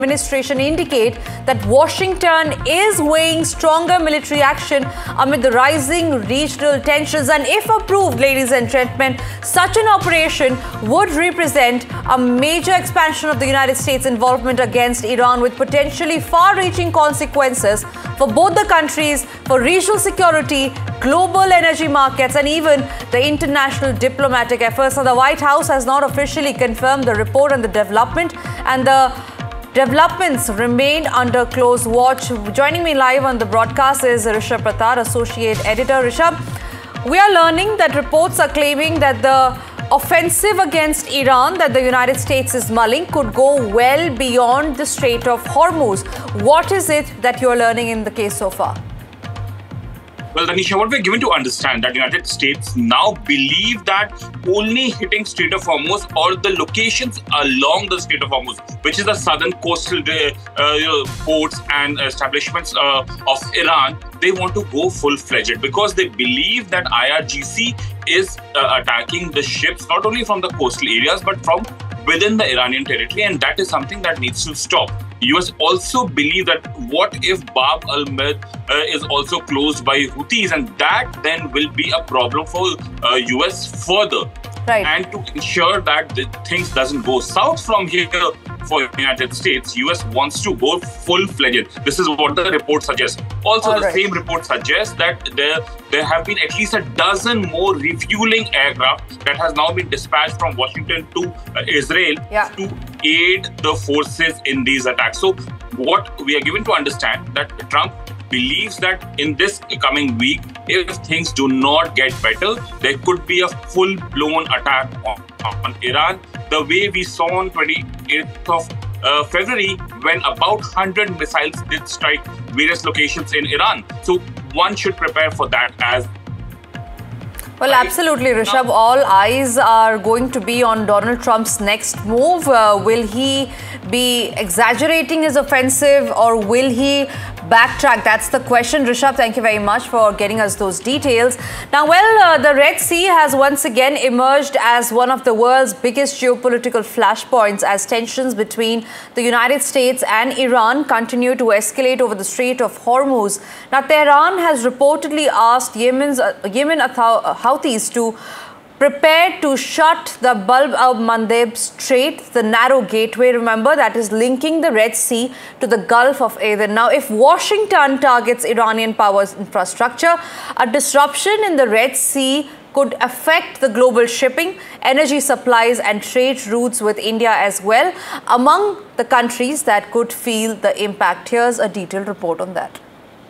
administration indicate that Washington is weighing stronger military action amid the rising regional tensions. And if approved, ladies and gentlemen, such an operation would represent a major expansion of the United States' involvement against Iran, with potentially far-reaching consequences for both the countries, for regional security, global energy markets, and even the international diplomatic efforts. So the White House has not officially confirmed the report and the development, and the developments remain under close watch. Joining me live on the broadcast is Rishabh Pratar, Associate Editor. Rishabh, we are learning that reports are claiming that the offensive against Iran that the United States is mulling could go well beyond the Strait of Hormuz. What is it that you are learning in the case so far? Well, Tanisha, what we're given to understand that United States now believe that only hitting Strait of Hormuz or the locations along the Strait of Hormuz, which is the southern coastal ports and establishments of Iran, they want to go full-fledged because they believe that IRGC is attacking the ships not only from the coastal areas but from within the Iranian territory, and that is something that needs to stop. US also believe that what if Bab al-Mandeb is also closed by Houthis, and that then will be a problem for US further. Right. And to ensure that the things doesn't go south from here for United States, US wants to go full-fledged. This is what the report suggests. Also, the same report suggests that there have been at least a dozen more refueling aircraft that has now been dispatched from Washington to Israel to aid the forces in these attacks. So what we are given to understand that Trump believes that in this coming week, if things do not get better, there could be a full-blown attack on Iran, the way we saw on 28th of February when about 100 missiles did strike various locations in Iran. So one should prepare for that as well. Absolutely, Rishabh. All eyes are going to be on Donald Trump's next move. Will he be exaggerating his offensive, or will he backtrack? That's the question. Rishabh, thank you very much for getting us those details. Now, the Red Sea has once again emerged as one of the world's biggest geopolitical flashpoints as tensions between the United States and Iran continue to escalate over the Strait of Hormuz. Now, Tehran has reportedly asked Yemen Houthis to prepare to shut the Bab al-Mandeb Strait, the narrow gateway, remember, that is linking the Red Sea to the Gulf of Aden. Now, if Washington targets Iranian power infrastructure, a disruption in the Red Sea could affect the global shipping, energy supplies and trade routes with India as well, among the countries that could feel the impact. Here's a detailed report on that.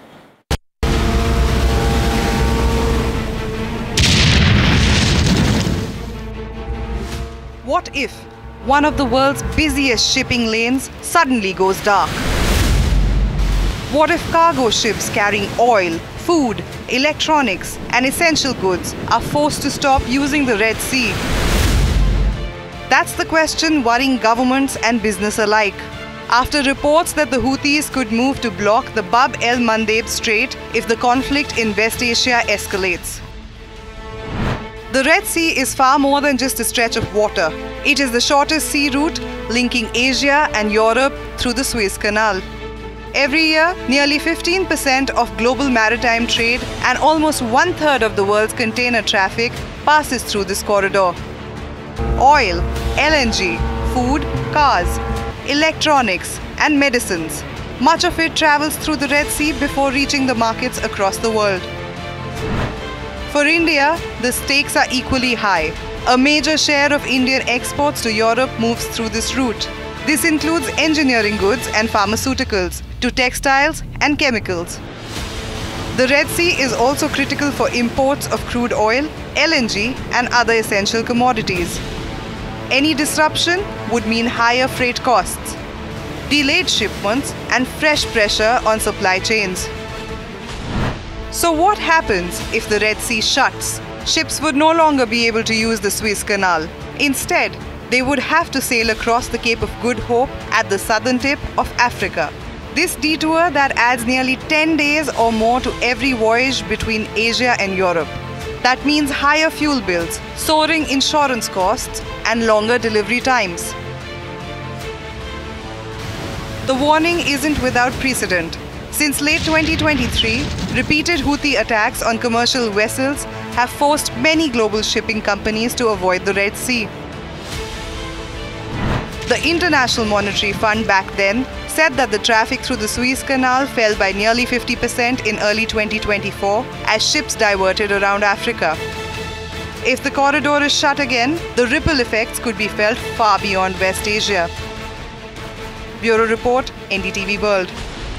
What if one of the world's busiest shipping lanes suddenly goes dark? What if cargo ships carrying oil, food, electronics, and essential goods are forced to stop using the Red Sea? That's the question worrying governments and business alike, after reports that the Houthis could move to block the Bab el-Mandeb Strait if the conflict in West Asia escalates. The Red Sea is far more than just a stretch of water. It is the shortest sea route linking Asia and Europe through the Suez Canal. Every year, nearly 15% of global maritime trade and almost one-third of the world's container traffic passes through this corridor. Oil, LNG, food, cars, electronics, and medicines. Much of it travels through the Red Sea before reaching the markets across the world. For India, the stakes are equally high. A major share of Indian exports to Europe moves through this route. This includes engineering goods and pharmaceuticals, to textiles and chemicals. The Red Sea is also critical for imports of crude oil, LNG, and other essential commodities. Any disruption would mean higher freight costs, delayed shipments, and fresh pressure on supply chains. So what happens if the Red Sea shuts? Ships would no longer be able to use the Suez Canal. Instead, they would have to sail across the Cape of Good Hope at the southern tip of Africa. This detour that adds nearly 10 days or more to every voyage between Asia and Europe. That means higher fuel bills, soaring insurance costs, and longer delivery times. The warning isn't without precedent. Since late 2023, repeated Houthi attacks on commercial vessels have forced many global shipping companies to avoid the Red Sea. The International Monetary Fund back then said that the traffic through the Suez Canal fell by nearly 50% in early 2024 as ships diverted around Africa. If the corridor is shut again, the ripple effects could be felt far beyond West Asia. Bureau Report, NDTV World.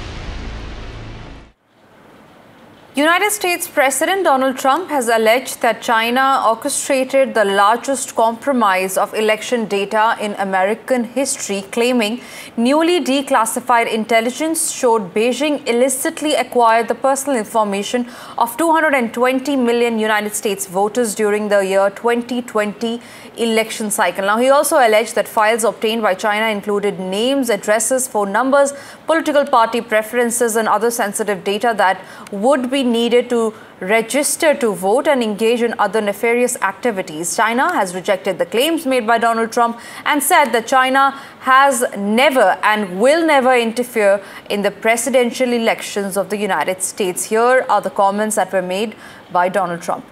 United States President Donald Trump has alleged that China orchestrated the largest compromise of election data in American history, claiming newly declassified intelligence showed Beijing illicitly acquired the personal information of 220 million United States voters during the year 2020 election cycle. Now, he also alleged that files obtained by China included names, addresses, phone numbers, political party preferences, and other sensitive data that would be needed to register to vote and engage in other nefarious activities. China has rejected the claims made by Donald Trump and said that China has never and will never interfere in the presidential elections of the United States. Here are the comments that were made by Donald Trump.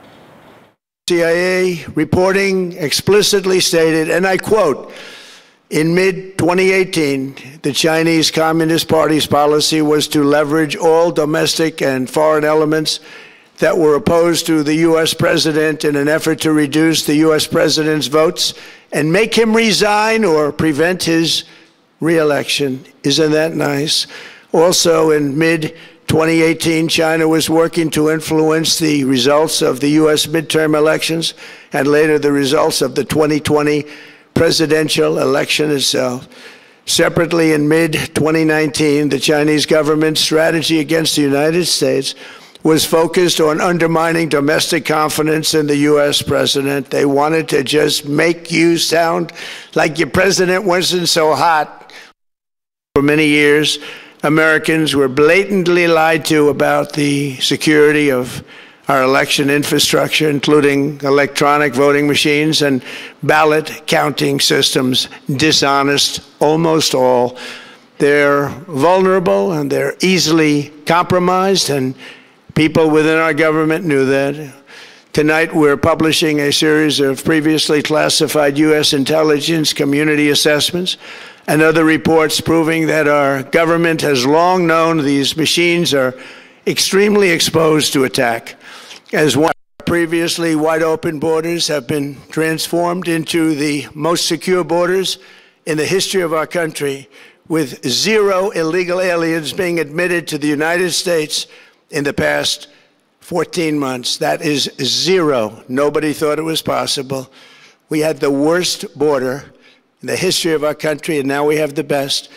CIA reporting explicitly stated, and I quote, in mid-2018, the Chinese Communist Party's policy was to leverage all domestic and foreign elements that were opposed to the U.S. president in an effort to reduce the U.S. president's votes and make him resign or prevent his re-election. Isn't that nice? Also, in mid-2018, China was working to influence the results of the U.S. midterm elections and later the results of the 2020 presidential election itself. Separately, in mid-2019, the Chinese government's strategy against the United States was focused on undermining domestic confidence in the U.S. president. They wanted to just make you sound like your president wasn't so hot. For many years, Americans were blatantly lied to about the security of our election infrastructure, including electronic voting machines and ballot counting systems, dishonest, almost all. They're vulnerable and they're easily compromised, and people within our government knew that. Tonight, we're publishing a series of previously classified U.S. intelligence community assessments and other reports proving that our government has long known these machines are extremely exposed to attack. As one, previously wide open borders have been transformed into the most secure borders in the history of our country, with 0 illegal aliens being admitted to the United States in the past 14 months. That is 0. Nobody thought it was possible. We had the worst border in the history of our country, and now we have the best.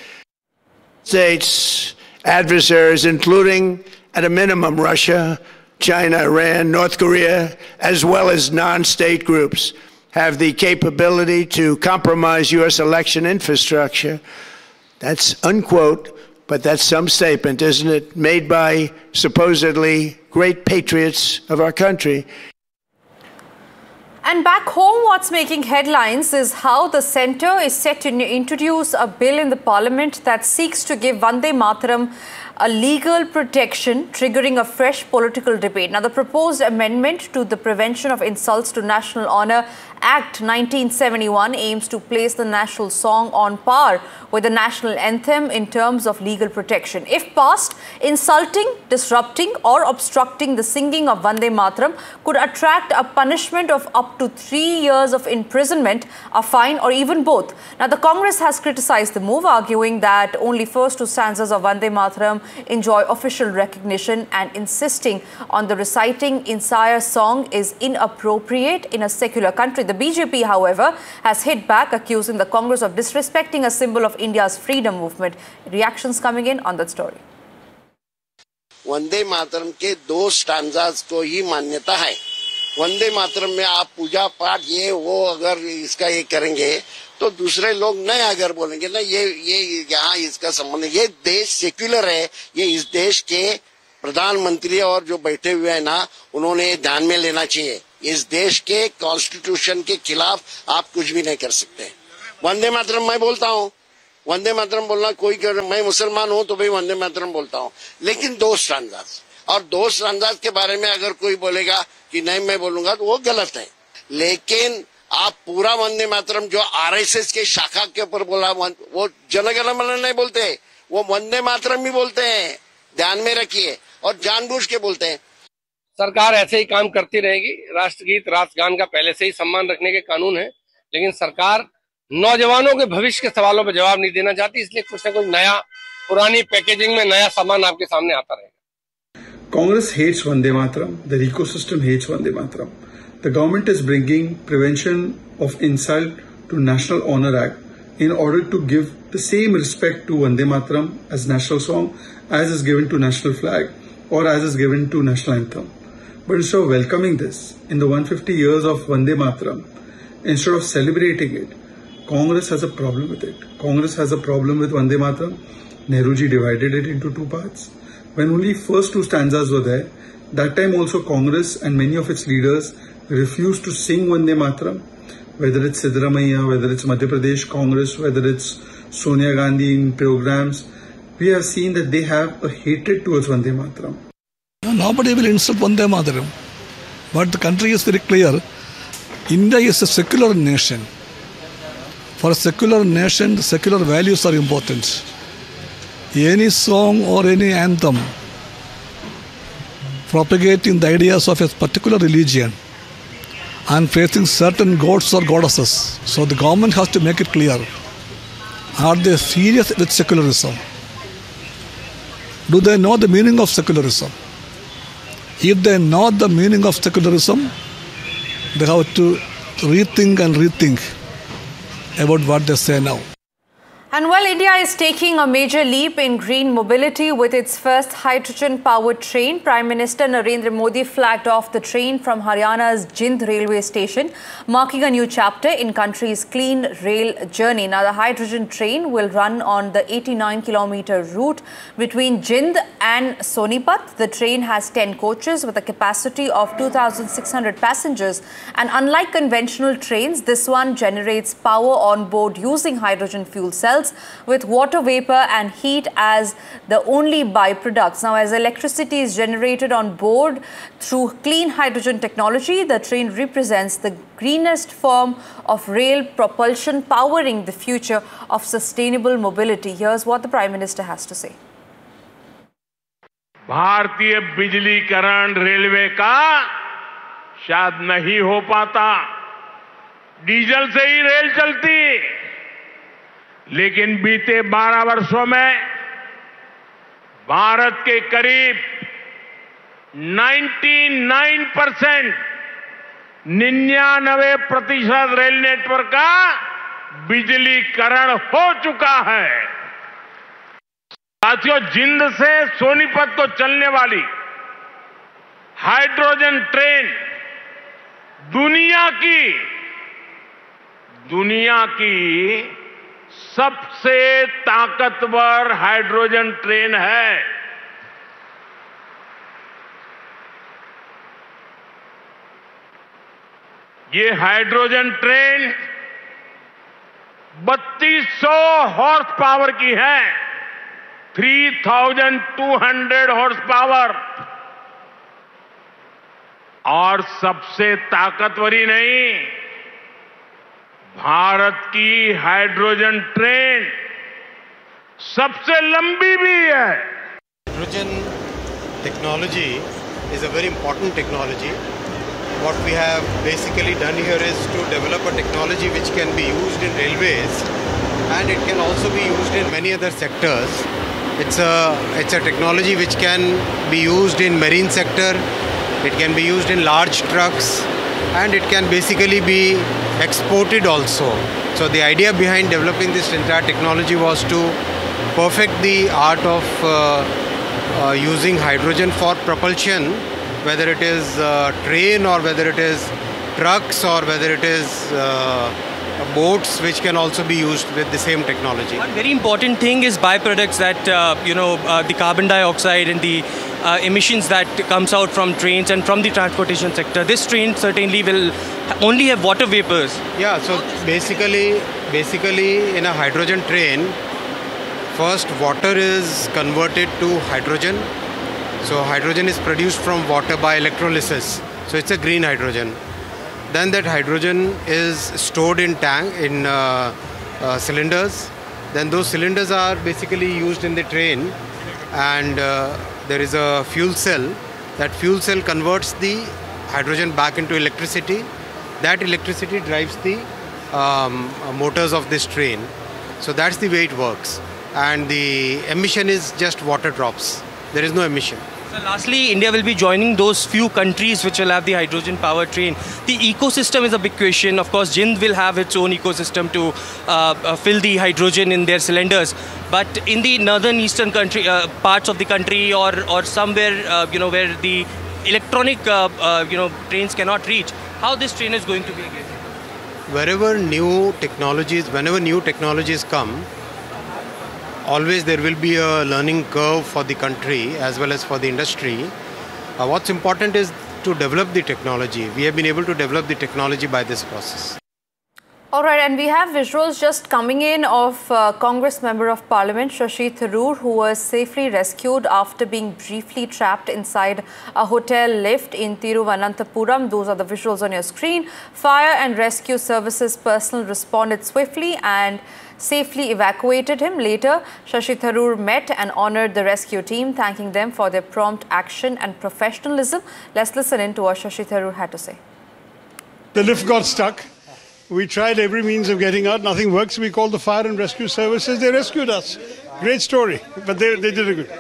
States adversaries, including, at a minimum, Russia, China, Iran, North Korea, as well as non-state groups, have the capability to compromise U.S. election infrastructure. That's unquote, but that's some statement, isn't it? Made by supposedly great patriots of our country. And back home, what's making headlines is how the centre is set to introduce a bill in the parliament that seeks to give Vande Mataram a legal protection, triggering a fresh political debate. Now, the proposed amendment to the Prevention of Insults to National Honour Act 1971 aims to place the national song on par with the national anthem in terms of legal protection. If passed, insulting, disrupting or obstructing the singing of Vande Mataram could attract a punishment of up to 3 years of imprisonment, a fine or even both. Now, the Congress has criticised the move, arguing that only first 2 stanzas of Vande Mataram enjoy official recognition and insisting on the reciting entire song is inappropriate in a secular country. The BJP, however, has hit back, accusing the Congress of disrespecting a symbol of India's freedom movement. Reactions coming in on that story. Vande Mataram के 2 stanzas को ही मान्यता है। वंदे मातरम में आप पूजा पाठ ये वो अगर इसका ये करेंगे तो दूसरे लोग नहीं अगर बोलेंगे ना ये यहाँ इसका संबंध, ये देश सेक्युलर है, ये इस देश के प्रधानमंत्री और जो बैठे हुए हैं ना उन्होंने ध्यान में लेना चाहिए। इस देश के कॉन्स्टिट्यूशन के खिलाफ आप कुछ भी नहीं कर सकते। वंदे मातरम मैं बोलता हूँ, वंदे मातरम बोलना कोई कर, मैं मुसलमान हूं तो भाई वंदे मातरम बोलता हूं, लेकिन 2 स्टैंजास, और 2 स्टैंजास के बारे में अगर कोई बोलेगा कि नहीं मैं बोलूंगा तो वो गलत है। लेकिन आप पूरा वंदे मातरम जो आरएसएस के शाखा के ऊपर बोला, वो जनगण मन नहीं बोलते, वो वंदे मातरम भी बोलते हैं, ध्यान में रखिए, और जानबूझ के बोलते हैं। सरकार ऐसे ही काम करती रहेगी। राष्ट्रगीत राष्ट्रगान का पहले से ही सम्मान रखने के कानून है, लेकिन सरकार नौजवानों के भविष्य के सवालों पर जवाब नहीं देना चाहती, इसलिए कुछ न कुछ नया, पुरानी पैकेजिंग में नया सामान आपके सामने आता रहेगा। Congress hates Vande Mataram. The ecosystem hates Vande Mataram. The government is bringing Prevention of Insult to National Honor Act in order to give the same respect to Vande Mataram as national song as is given to national flag or as is given to national anthem. But instead of welcoming this in the 150 years of Vande Mataram, instead of celebrating it, Congress has a problem with it. Congress has a problem with Vande Mataram. Nehruji divided it into 2 parts. When only first 2 stanzas were there, that time also Congress and many of its leaders refused to sing Vande Mataram. Whether it's Siddaramaiah, whether it's Madhya Pradesh Congress, whether it's Sonia Gandhi in programs, we have seen that they have a hatred towards Vande Mataram. Nobody will insult Vande Mataram. But the country is very clear. India is a secular nation. For a secular nation, the secular values are important. Any song or any anthem propagating the ideas of a particular religion and facing certain gods or goddesses. So the government has to make it clear. Are they serious with secularism? Do they know the meaning of secularism? If they know the meaning of secularism, they have to rethink and rethink about what they say now. And while India is taking a major leap in green mobility with its first hydrogen-powered train, Prime Minister Narendra Modi flagged off the train from Haryana's Jind railway station, marking a new chapter in country's clean rail journey. Now, the hydrogen train will run on the 89-kilometer route between Jind and Sonipat. The train has 10 coaches with a capacity of 2,600 passengers. And unlike conventional trains, this one generates power on board using hydrogen fuel cells, with water vapor and heat as the only byproducts. Now, as electricity is generated on board through clean hydrogen technology, the train represents the greenest form of rail propulsion, powering the future of sustainable mobility. Here's what the Prime Minister has to say. भारतीय बिजलीकरण railway का शायद नहीं हो पाता, diesel से ही rail चलती, लेकिन बीते 12 वर्षों में भारत के करीब 99% रेल नेटवर्क का बिजलीकरण हो चुका है। साथियों, जिंद से सोनीपत को चलने वाली हाइड्रोजन ट्रेन दुनिया की सबसे ताकतवर हाइड्रोजन ट्रेन है। ये हाइड्रोजन ट्रेन 3200 हॉर्स पावर की है, 3200 हॉर्स पावर, और सबसे ताकतवर ही नहीं, भारत की हाइड्रोजन ट्रेन सबसे लंबी भी है। Hydrogen technology is a very important technology. What we have basically done here is to develop a technology which can be used in railways, and it can also be used in many other sectors. It's a technology which can be used in marine sector, it can be used in large trucks, and it can basically be exported also. So the idea behind developing this entire technology was to perfect the art of using hydrogen for propulsion, whether it is train or whether it is trucks or whether it is boats, which can also be used with the same technology. One very important thing is byproducts that the carbon dioxide and the emissions that comes out from trains and from the transportation sector. This train certainly will only have water vapors. Yeah, so basically in a hydrogen train, First, water is converted to hydrogen. So hydrogen is produced from water by electrolysis. So it's a green hydrogen. Then that hydrogen is stored in cylinders. Then those cylinders are basically used in the train, and there is a fuel cell. That fuel cell converts the hydrogen back into electricity. That electricity drives the motors of this train. So that's the way it works. And the emission is just water drops. There is no emission. So lastly, India will be joining those few countries which will have the hydrogen power train. The ecosystem is a big question. Of course, Jind will have its own ecosystem to fill the hydrogen in their cylinders. But in the northern eastern country, parts of the country, or somewhere where the electronic trains cannot reach, how this train is going to be again? Whenever new technologies come, always there will be a learning curve for the country as well as for the industry. What's important is to develop the technology. We have been able to develop the technology by this process. All right, and we have visuals just coming in of Congress Member of Parliament Shashi Tharoor, who was safely rescued after being briefly trapped inside a hotel lift in Thiruvananthapuram. Those are the visuals on your screen. Fire and Rescue Services personnel responded swiftly and safely evacuated him. Later, Shashi Tharoor met and honoured the rescue team, thanking them for their prompt action and professionalism. Let's listen in to what Shashi Tharoor had to say. The lift got stuck. We tried every means of getting out. Nothing works. We called the Fire and Rescue Services. They rescued us. Great story. But they did a good.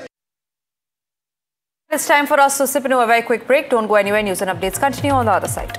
It's time for us to sip into a very quick break. Don't go anywhere. News and updates continue on the other side.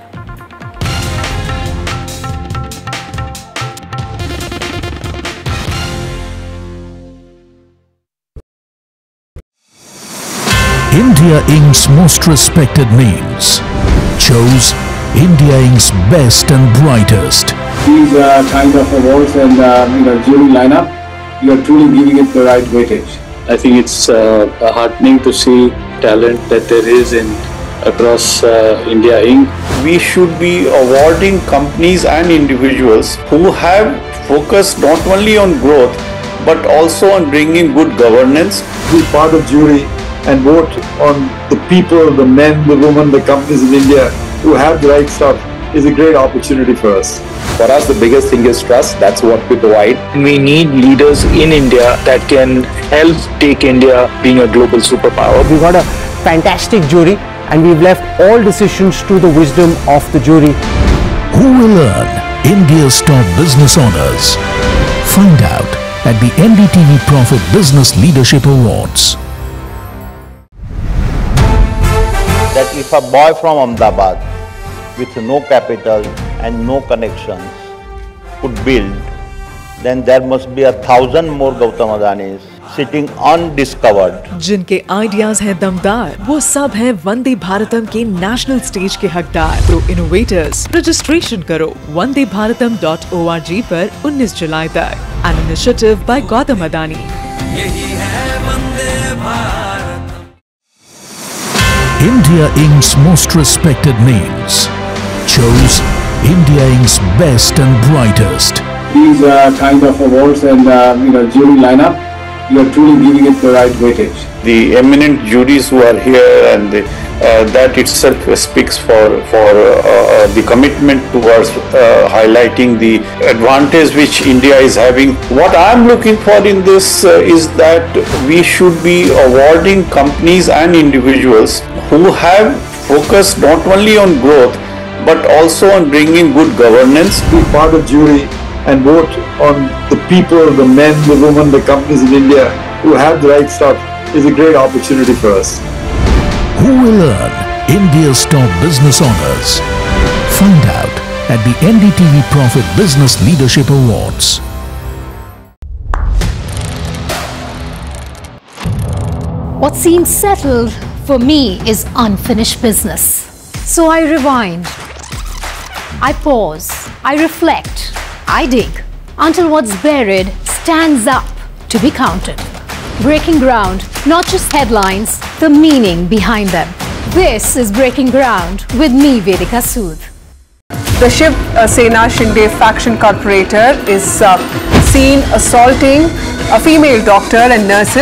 India Inc.'s most respected names chose India Inc.'s best and brightest. These kind of awards and jury lineup, you are truly giving it the right weightage. I think it's heartening to see talent that there is across India Inc. We should be awarding companies and individuals who have focused not only on growth but also on bringing good governance. Be part of jury and vote on the people, the men, the women, the companies in India who have the right stuff is a great opportunity for us. For us, the biggest thing is trust. That's what we provide. We need leaders in India that can help take India being a global superpower. We got a fantastic jury and we've left all decisions to the wisdom of the jury. Who will earn India's top business honors? Find out at the NDTV Profit Business Leadership Awards. That if a boy from Ahmedabad with no capital and no connections could build, then there must be 1,000 more Gautam Adanis sitting undiscovered. जिनके ideas हैं दमदार, वो सब हैं वंदे भारतम के national stage के हकदार। Pro innovators registration करो vandebharatam.org पर 19 जुलाई तक। An initiative by Gautam Adani. यही है Vande Bharat. India Inc.'s most respected names chose India Inc.'s best and brightest. These kind of awards and jury lineup, you are truly giving it the right weightage. The eminent juries who are here, and that itself speaks for the commitment towards highlighting the advantage which India is having. What I am looking for in this is that we should be awarding companies and individuals who have focused not only on growth but also on bringing good governance. Be part of jury and vote on the people, the men, the women, the companies in India who have the right stuff is a great opportunity for us. Who will earn India's top business honors? Find out at the NDTV Profit Business Leadership Awards. What seems settled for me is unfinished business. So I rewind, I pause, I reflect, I dig until what's buried stands up to be counted. Breaking ground, not just headlines, the meaning behind them. This is Breaking Ground with me, Vedika Sood. The Shiv Sena Shinde faction corporator is seen assaulting A female doctor and nurses